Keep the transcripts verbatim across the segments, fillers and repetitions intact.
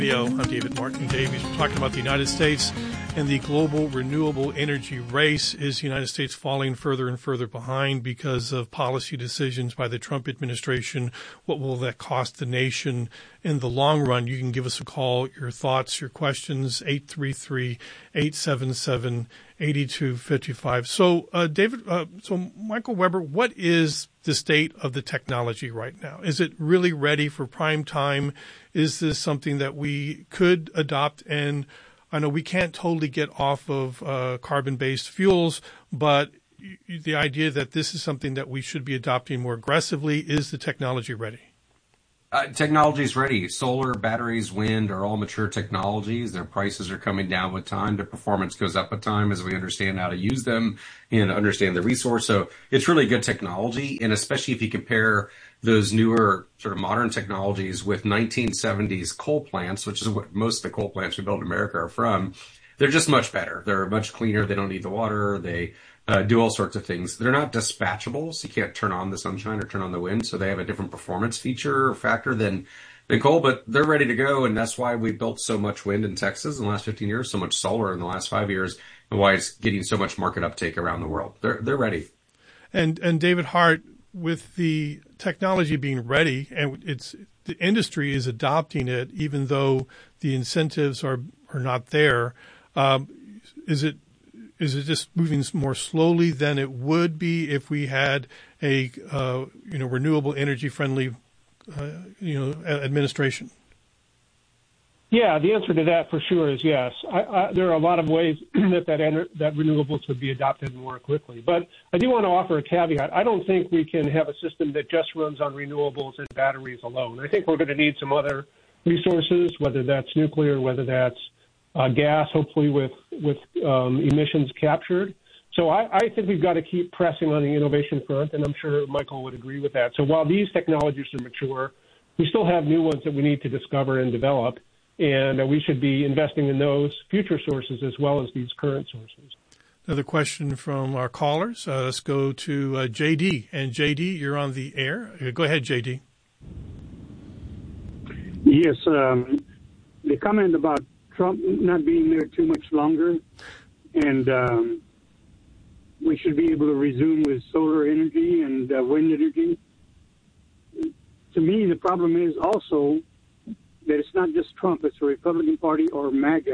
I'm David Martin Davies. We're talking about the United States and the global renewable energy race. Is the United States falling further and further behind because of policy decisions by the Trump administration? What will that cost the nation in the long run? You can give us a call, your thoughts, your questions, eight three three, eight seven seven, eight two five five. So, uh, David, uh, so Michael Weber, what is the state of the technology right now? Is it really ready for prime time? Is this something that we could adopt? And I know we can't totally get off of uh, carbon-based fuels, but the idea that this is something that we should be adopting more aggressively, is the technology ready? Uh, technology is ready. Solar, batteries, wind are all mature technologies. Their prices are coming down with time. Their performance goes up with time as we understand how to use them and understand the resource. So it's really good technology. And especially if you compare those newer sort of modern technologies with nineteen seventies coal plants, which is what most of the coal plants we built in America are from, they're just much better. They're much cleaner. They don't need the water. They Uh, do all sorts of things. They're not dispatchable, so you can't turn on the sunshine or turn on the wind, so they have a different performance feature or factor than, than coal, but they're ready to go, and that's why we built so much wind in Texas in the last fifteen years, so much solar in the last five years, and why it's getting so much market uptake around the world. They're they're ready. And and David Hart, with the technology being ready, and it's the industry is adopting it, even though the incentives are are not there, um, is it Is it just moving more slowly than it would be if we had a uh, you know renewable energy friendly uh, you know administration? Yeah, the answer to that for sure is yes. I, I, there are a lot of ways that that, ener- that renewables would be adopted more quickly. But I do want to offer a caveat. I don't think we can have a system that just runs on renewables and batteries alone. I think we're going to need some other resources, whether that's nuclear, whether that's Uh, gas, hopefully with with um, emissions captured. So I, I think we've got to keep pressing on the innovation front, and I'm sure Michael would agree with that. So while these technologies are mature, we still have new ones that we need to discover and develop, and uh, we should be investing in those future sources as well as these current sources. Another question from our callers. Uh, let's go to uh, J D. And J D, you're on the air. Go ahead, J D. Yes, um, the comment about Trump not being there too much longer, and um, we should be able to resume with solar energy and uh, wind energy. To me, the problem is also that it's not just Trump, it's the Republican Party or MAGA.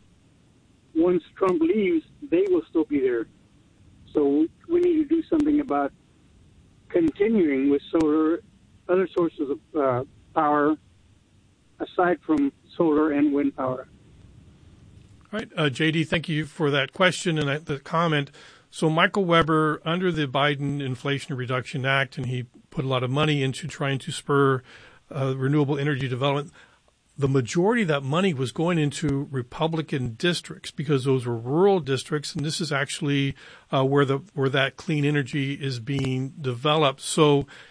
Once Trump leaves, they will still be there. So we need to do something about continuing with solar, other sources of uh, power, aside from solar and wind power. All right, uh, J D, thank you for that question and that, the comment. So Michael Weber, under the Biden Inflation Reduction Act, and he put a lot of money into trying to spur uh, renewable energy development, the majority of that money was going into Republican districts because those were rural districts, and this is actually uh, where the where that clean energy is being developed. So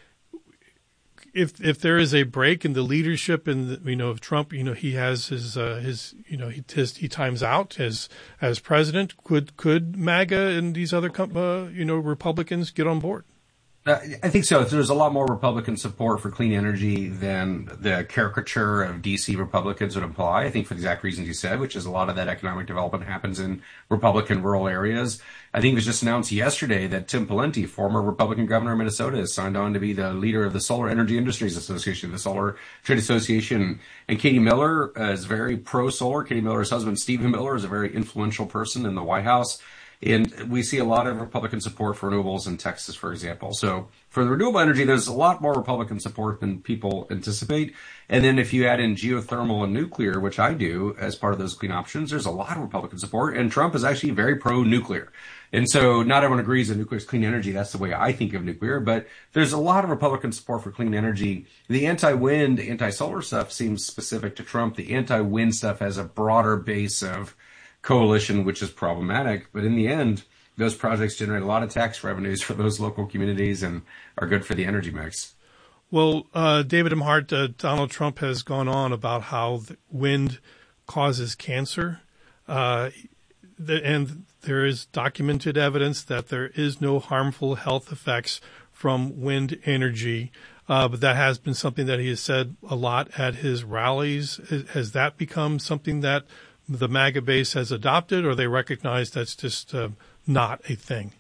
If if there is a break in the leadership and you know of Trump, you know he has his uh, his you know he his, he times out as as president. Could could MAGA and these other uh, you know Republicans get on board? Uh, I think so. There's a lot more Republican support for clean energy than the caricature of D C Republicans would imply. I think for the exact reasons you said, which is a lot of that economic development happens in Republican rural areas. I think it was just announced yesterday that Tim Pawlenty, former Republican governor of Minnesota, has signed on to be the leader of the Solar Energy Industries Association, the Solar Trade Association. And Katie Miller is very pro-solar. Katie Miller's husband, Stephen Miller, is a very influential person in the White House. And we see a lot of Republican support for renewables in Texas, for example. So for the renewable energy, there's a lot more Republican support than people anticipate. And then if you add in geothermal and nuclear, which I do as part of those clean options, there's a lot of Republican support. And Trump is actually very pro-nuclear. And so not everyone agrees that nuclear is clean energy. That's the way I think of nuclear. But there's a lot of Republican support for clean energy. The anti-wind, anti-solar stuff seems specific to Trump. The anti-wind stuff has a broader base of coalition, which is problematic. But in the end, those projects generate a lot of tax revenues for those local communities and are good for the energy mix. Well, uh, David M. Hart, uh, Donald Trump has gone on about how the wind causes cancer. Uh, the, and there is documented evidence that there is no harmful health effects from wind energy. uh, but that has been something that he has said a lot at his rallies. Has that become something that the MAGA base has adopted, or they recognize that's just uh, not a thing?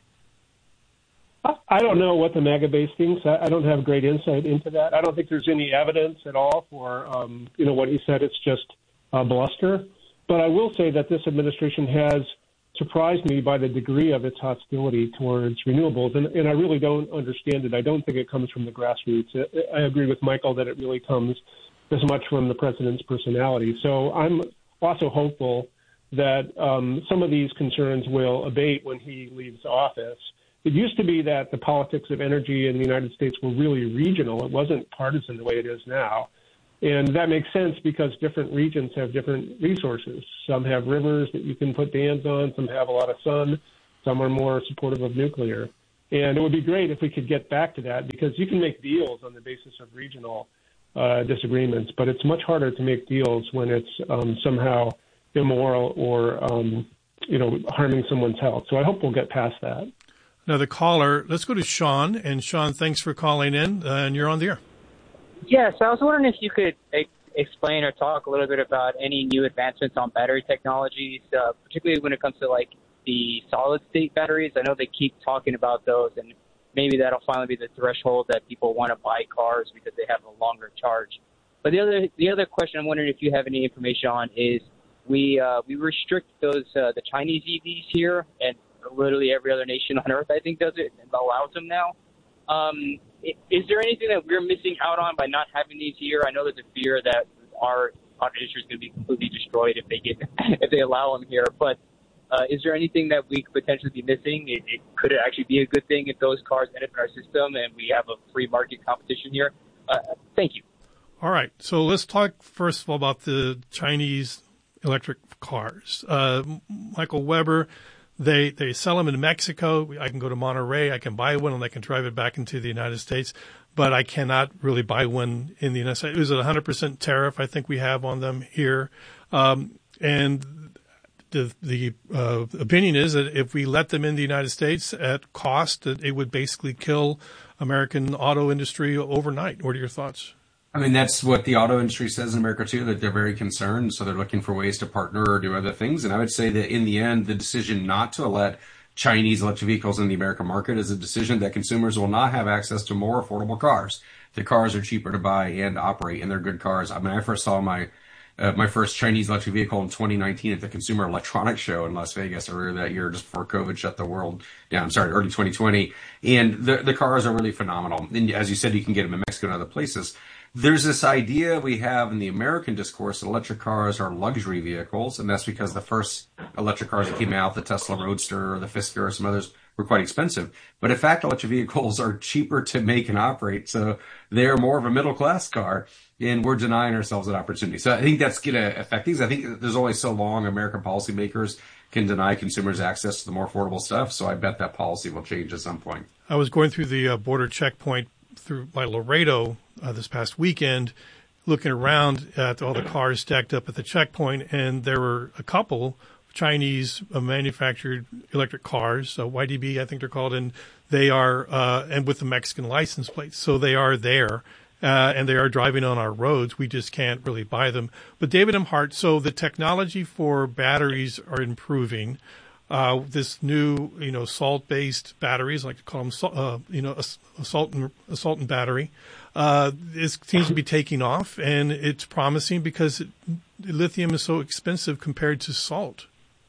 I don't know what the MAGA base thinks. I don't have great insight into that. I don't think there's any evidence at all for, um, you know, what he said. It's just uh, bluster. But I will say that this administration has surprised me by the degree of its hostility towards renewables, and, and I really don't understand it. I don't think it comes from the grassroots. I agree with Michael that it really comes as much from the president's personality. So I'm also hopeful that um, some of these concerns will abate when he leaves office. It used to be that the politics of energy in the United States were really regional. It wasn't partisan the way it is now. And that makes sense because different regions have different resources. Some have rivers that you can put dams on. Some have a lot of sun. Some are more supportive of nuclear. And it would be great if we could get back to that because you can make deals on the basis of regional uh, disagreements, but it's much harder to make deals when it's um, somehow immoral or, um, you know, harming someone's health. So I hope we'll get past that. Another caller. Let's go to Sean. And Sean, thanks for calling in, uh, and you're on the air. Yes, I was wondering if you could e- explain or talk a little bit about any new advancements on battery technologies, uh, particularly when it comes to like the solid-state batteries. I know they keep talking about those, and maybe that'll finally be the threshold that people want to buy cars because they have a longer charge. But the other the other question I'm wondering if you have any information on is we uh, we restrict those uh, the Chinese E Vs here, and literally every other nation on earth, I think, does it and allows them now. Um, is there anything that we're missing out on by not having these here? I know there's a fear that our auto industry is going to be completely destroyed if they get if they allow them here. But uh, is there anything that we could potentially be missing? It, it could it actually be a good thing if those cars end up in our system and we have a free market competition here? Uh, thank you. All right. So let's talk first of all about the Chinese electric cars. Uh, Michael Weber. They they sell them in Mexico. I can go to Monterey. I can buy one, and I can drive it back into the United States. But I cannot really buy one in the United States. It was a one hundred percent tariff I think we have on them here. Um, and the the uh, opinion is that if we let them in the United States at cost, that it would basically kill American auto industry overnight. What are your thoughts? I mean, that's what the auto industry says in America, too, that they're very concerned. So they're looking for ways to partner or do other things. And I would say that in the end, the decision not to let Chinese electric vehicles in the American market is a decision that consumers will not have access to more affordable cars. The cars are cheaper to buy and operate, and they're good cars. I mean, I first saw my uh, my first Chinese electric vehicle in twenty nineteen at the Consumer Electronics Show in Las Vegas earlier that year, just before COVID shut the world down. Sorry, early twenty twenty. And the, the cars are really phenomenal. And as you said, you can get them in Mexico and other places. There's this idea we have in the American discourse that electric cars are luxury vehicles, and that's because the first electric cars that came out, the Tesla Roadster or the Fisker or some others, were quite expensive. But in fact, electric vehicles are cheaper to make and operate, so they're more of a middle-class car, and we're denying ourselves that opportunity. So I think that's going to affect things. I think there's only so long American policymakers can deny consumers access to the more affordable stuff, so I bet that policy will change at some point. I was going through the uh, border checkpoint through by Laredo uh, this past weekend, looking around at all the cars stacked up at the checkpoint, and there were a couple Chinese uh, manufactured electric cars, uh, Y D B, I think they're called, and they are, uh, and with the Mexican license plates. So they are there, uh, and they are driving on our roads. We just can't really buy them. But David M. Hart, so the technology for batteries are improving. Uh, this new, you know, salt-based batteries, I like to call them, uh, you know, a, a salt and a salt and battery, uh, this seems to be taking off, and it's promising because it, lithium is so expensive compared to salt.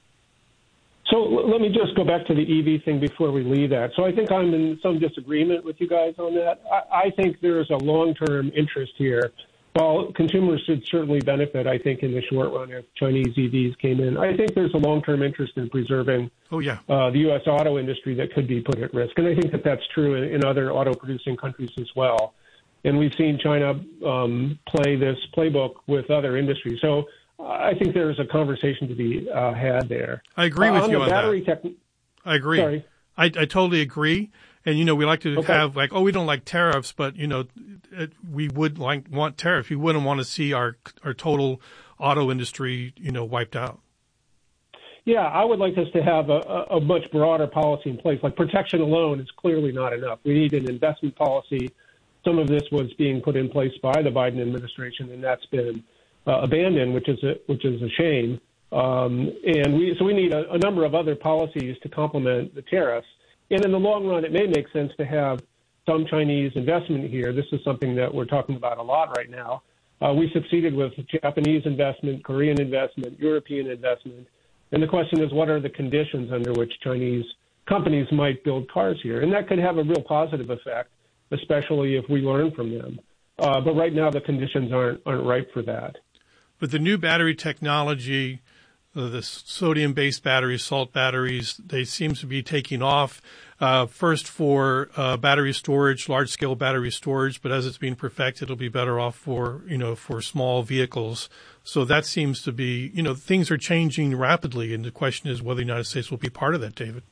So let me just go back to the E V thing before we leave that. So I think I'm in some disagreement with you guys on that. I, I think there is a long-term interest here. While consumers should certainly benefit, I think, in the short run if Chinese E Vs came in, I think there's a long-term interest in preserving oh, yeah. uh, the U S auto industry that could be put at risk. And I think that that's true in, in other auto-producing countries as well. And we've seen China um, play this playbook with other industries. So I think there's a conversation to be uh, had there. I agree with uh, on you the on battery that. Tech- I agree. Sorry. I, I totally agree. And, you know, we like to okay. have like, oh, we don't like tariffs, but, you know, it, we would like want tariffs. We wouldn't want to see our our total auto industry, you know, wiped out. Yeah, I would like us to have a, a much broader policy in place. Like protection alone is clearly not enough. We need an investment policy some of this was being put in place by the Biden administration, and that's been uh, abandoned, which is a, which is a shame. Um, and we, so we need a, a number of other policies to complement the tariffs. And in the long run, it may make sense to have some Chinese investment here. This is something that we're talking about a lot right now. Uh, we succeeded with Japanese investment, Korean investment, European investment. And the question is, what are the conditions under which Chinese companies might build cars here? And that could have a real positive effect, especially if we learn from them. Uh, but right now, the conditions aren't aren't ripe for that. But the new battery technology, uh, the sodium-based batteries, salt batteries, they seem to be taking off. Uh, first for uh, battery storage, large-scale battery storage, but as it's being perfected, it'll be better off for, you know, for small vehicles. So that seems to be, you know, things are changing rapidly, and the question is whether the United States will be part of that, David.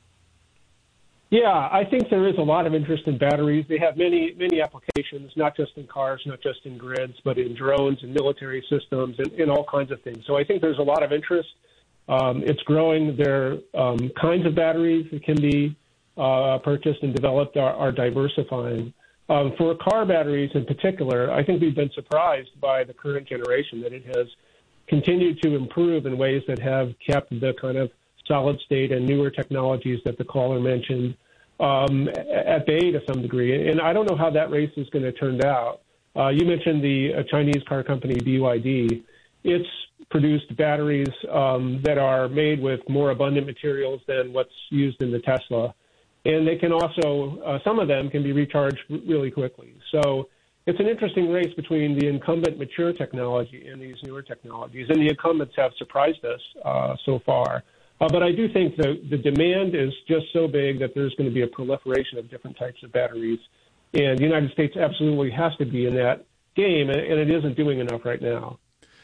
Yeah, I think there is a lot of interest in batteries. They have many, many applications, not just in cars, not just in grids, but in drones and military systems and, and all kinds of things. So I think there's a lot of interest. Um, it's growing. There are um, kinds of batteries that can be uh, purchased and developed are, are diversifying. Um, for car batteries in particular, I think we've been surprised by the current generation, that it has continued to improve in ways that have kept the kind of solid state and newer technologies that the caller mentioned um, at bay to some degree. And I don't know how that race is going to turn out. Uh, you mentioned the uh, Chinese car company B Y D. It's produced batteries um, that are made with more abundant materials than what's used in the Tesla. And they can also, uh, some of them can be recharged really quickly. So it's an interesting race between the incumbent mature technology and these newer technologies. And the incumbents have surprised us uh, so far. Uh, but I do think the, the demand is just so big that there's going to be a proliferation of different types of batteries. And the United States absolutely has to be in that game, and it isn't doing enough right now.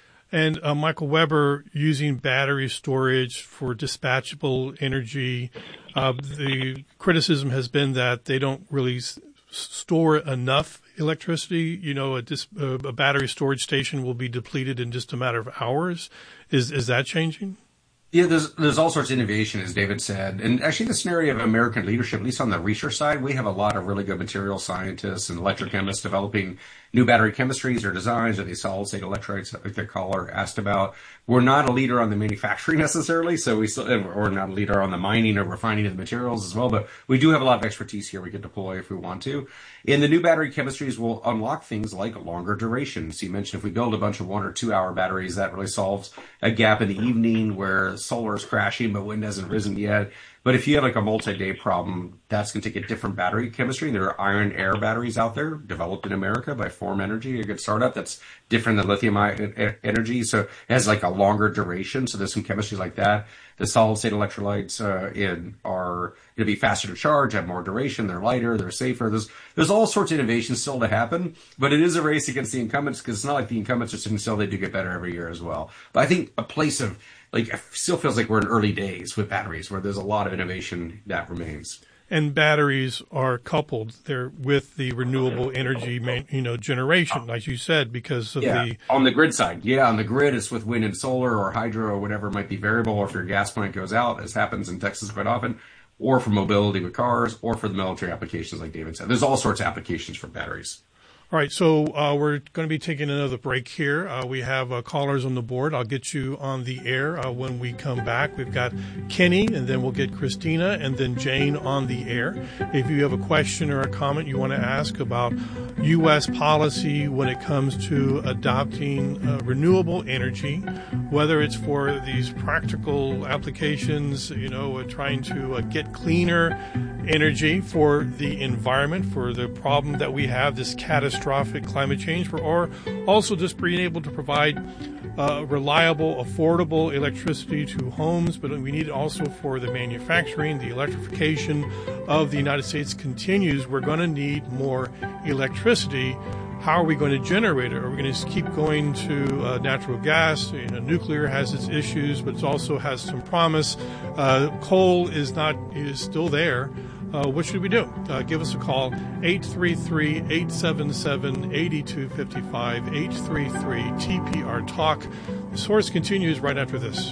And uh, Michael Weber, using battery storage for dispatchable energy, uh, the criticism has been that they don't really s- store enough electricity. You know, a, dis- uh, a battery storage station will be depleted in just a matter of hours. Is is that changing? Yeah, there's there's all sorts of innovation, as David said. And actually, the scenario of American leadership, at least on the research side, we have a lot of really good material scientists and electrochemists developing new battery chemistries or designs, or these solid-state electrolytes, like the caller asked about. We're not a leader on the manufacturing necessarily, so we still, or not a leader on the mining or refining of the materials as well, but we do have a lot of expertise here we could deploy if we want to. And the new battery chemistries will unlock things like longer duration. So you mentioned if we build a bunch of one or two hour batteries, that really solves a gap in the evening where solar is crashing, but wind hasn't risen yet. But if you have like a multi-day problem, that's going to take a different battery chemistry. There are iron air batteries out there developed in America by Form Energy, a good startup that's different than lithium ion energy. So it has like a longer duration. So there's some chemistry like that. The solid state electrolytes uh, in are going to be faster to charge, have more duration. They're lighter, they're safer. There's there's all sorts of innovations still to happen, but it is a race against the incumbents because it's not like the incumbents are sitting still. They do get better every year as well. But I think a place of like it still feels like we're in early days with batteries, where there's a lot of innovation that remains. And batteries are coupled there with the renewable energy, main, you know, generation, like you said, because of yeah. the on the grid side. Yeah, on the grid, it's with wind and solar or hydro or whatever might be variable, or if your gas plant goes out, as happens in Texas quite often, or for mobility with cars, or for the military applications, like David said. There's all sorts of applications for batteries. All right, so uh, we're going to be taking another break here. Uh, we have uh, callers on the board. I'll get you on the air uh, when we come back. We've got Kenny, and then we'll get Christina, and then Jane on the air. If you have a question or a comment you want to ask about U S policy when it comes to adopting uh, renewable energy, whether it's for these practical applications, you know, uh, trying to uh, get cleaner energy for the environment, for the problem that we have, this catastrophic climate change, or also just being able to provide uh, reliable, affordable electricity to homes, but we need it also for the manufacturing. The electrification of the United States continues. We're going to need more electricity. How are we going to generate it? Are we going to keep going to uh, natural gas? You know, nuclear has its issues, but it also has some promise. Uh, coal is not is still there. Uh, what should we do? Uh, give us a call, eight three three, eight seven seven, eight two five five, eight three three T P R Talk. The Source continues right after this.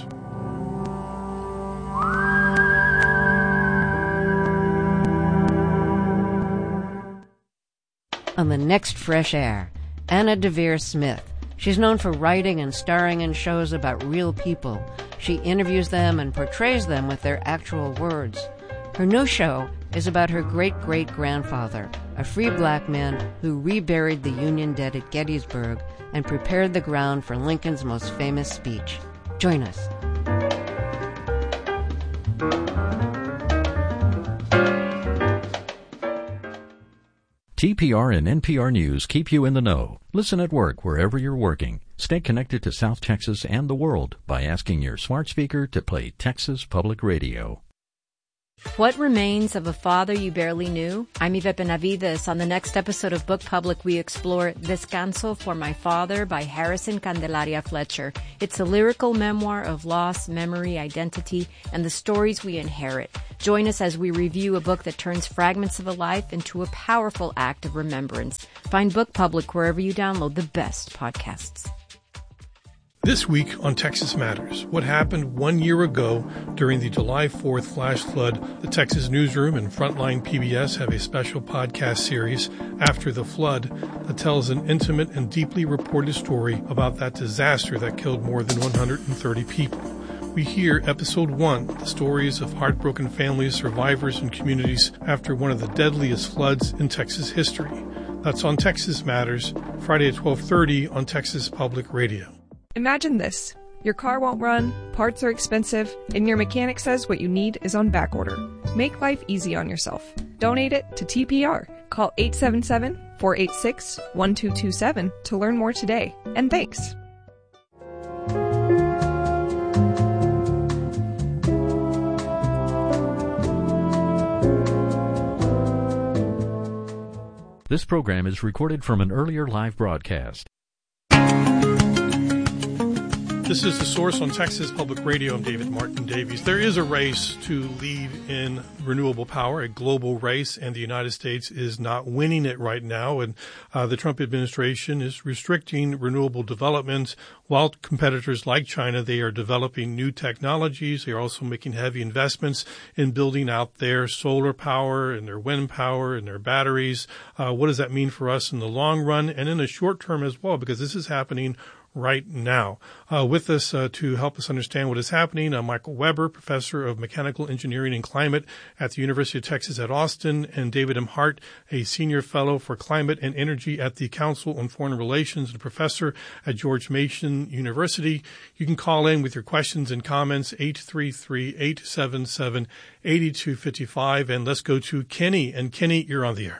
on the next Fresh Air. Anna Deavere Smith. She's known for writing and starring in shows about real people. She interviews them and portrays them with their actual words. Her new show is about her great-great-grandfather, a free black man who reburied the Union dead at Gettysburg and prepared the ground for Lincoln's most famous speech. Join us. T P R and N P R News keep you in the know. Listen at work wherever you're working. Stay connected to South Texas and the world by asking your smart speaker to play Texas Public Radio. What Remains of a Father You Barely Knew? I'm Yvette Benavides. On the next episode of Book Public, we explore Descanso for My Father by Harrison Candelaria Fletcher. It's a lyrical memoir of loss, memory, identity, and the stories we inherit. Join us as we review a book that turns fragments of a life into a powerful act of remembrance. Find Book Public wherever you download the best podcasts. This week on Texas Matters, what happened one year ago during the July fourth flash flood. The Texas Newsroom and Frontline P B S have a special podcast series, After the Flood, that tells an intimate and deeply reported story about that disaster that killed more than one hundred thirty people. We hear episode one, the stories of heartbroken families, survivors, and communities after one of the deadliest floods in Texas history. That's on Texas Matters, Friday at twelve thirty on Texas Public Radio. Imagine this. Your car won't run, parts are expensive, and your mechanic says what you need is on back order. Make life easy on yourself. Donate it to T P R. Call eight seven seven, four eight six, one two two seven to learn more today. And thanks. This program is recorded from an earlier live broadcast. This is The Source on Texas Public Radio. I'm David Martin Davies. There is a race to lead in renewable power, a global race, and the United States is not winning it right now. And uh, the Trump administration is restricting renewable development while competitors like China, they are developing new technologies. They are also making heavy investments in building out their solar power and their wind power and their batteries. Uh, what does that mean for us in the long run and in the short term as well? Because this is happening right now. Uh, with us uh, to help us understand what is happening, uh, Michael Weber, professor of mechanical engineering and climate at the University of Texas at Austin, and David M. Hart, a senior fellow for climate and energy at the Council on Foreign Relations and professor at George Mason University. You can call in with your questions and comments, eight three three, eight seven seven, eight two five five. And let's go to Kenny. And Kenny, you're on the air.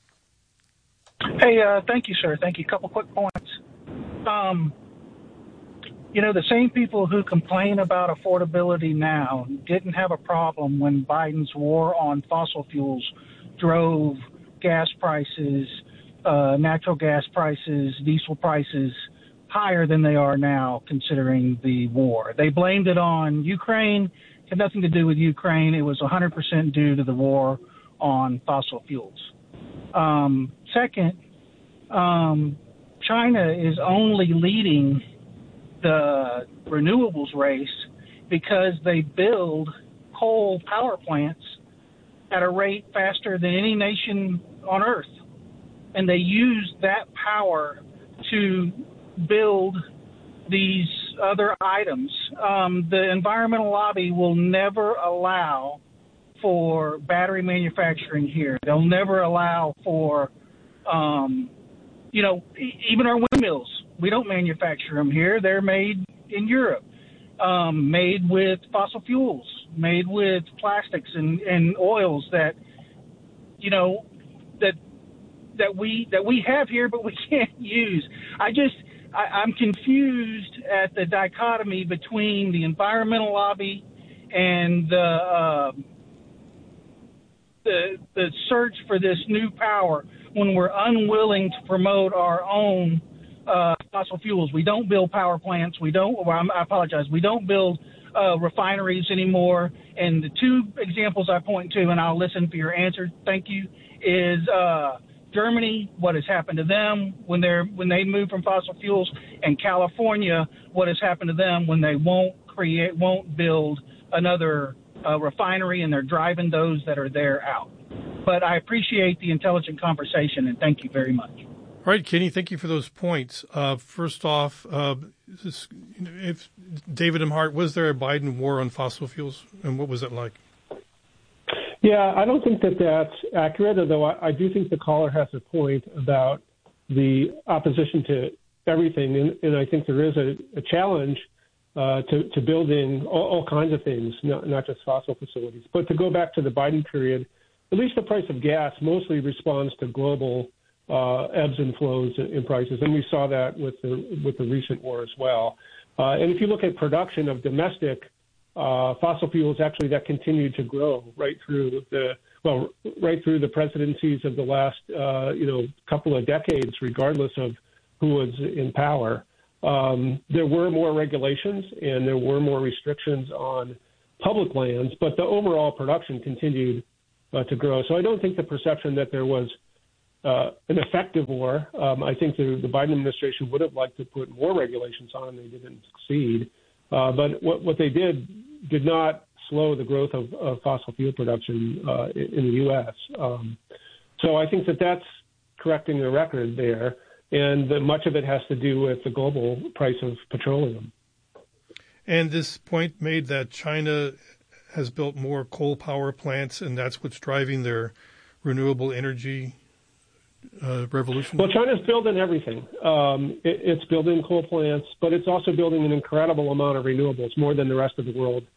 Hey, uh, thank you, sir. Thank you. A couple quick points. Um, you know, the same people who complain about affordability now didn't have a problem when Biden's war on fossil fuels drove gas prices, uh, natural gas prices, diesel prices higher than they are now, considering the war. They blamed it on Ukraine. It had nothing to do with Ukraine. It was one hundred percent due to the war on fossil fuels. Um, second, um, China is only leading the renewables race because they build coal power plants at a rate faster than any nation on earth. And they use that power to build these other items. Um, the environmental lobby will never allow for battery manufacturing here. They'll never allow for um, You know, even our windmills, we don't manufacture them here. They're made in Europe, um, made with fossil fuels, made with plastics and, and oils that, you know, that that we that we have here, but we can't use. I just, I, I'm confused at the dichotomy between the environmental lobby and the uh, the the search for this new power, when we're unwilling to promote our own uh, fossil fuels. We don't build power plants. We don't, well, I apologize, we don't build uh, refineries anymore. And the two examples I point to, and I'll listen for your answer, thank you, is uh, Germany, what has happened to them when they're when they move from fossil fuels, and California, what has happened to them when they won't create, won't build another uh, refinery, and they're driving those that are there out. But I appreciate the intelligent conversation, and thank you very much. All right, Kenny, thank you for those points. Uh, first off, uh, this, if David M. Hart, was there a Biden war on fossil fuels, and what was it like? Yeah, I don't think that that's accurate, although I, I do think the caller has a point about the opposition to everything, and, and I think there is a, a challenge uh, to, to building all, all kinds of things, not, not just fossil facilities. But to go back to the Biden period, at least the price of gas mostly responds to global uh, ebbs and flows in prices, and we saw that with the with the recent war as well. Uh, and if you look at production of domestic uh, fossil fuels, actually that continued to grow right through the well, right through the presidencies of the last uh, you know couple of decades, regardless of who was in power. Um, there were more regulations and there were more restrictions on public lands, but the overall production continued uh, to grow. So I don't think the perception that there was uh, an effective war. Um, I think the, the Biden administration would have liked to put more regulations on, and they didn't succeed. Uh, but what, what they did did not slow the growth of, of fossil fuel production uh, in, in the U S. Um, so I think that that's correcting the record there, and that much of it has to do with the global price of petroleum. And this point made that China has built more coal power plants, and that's what's driving their renewable energy uh, revolution? Well, China's building everything. Um, it, it's building coal plants, but it's also building an incredible amount of renewables, more than the rest of the world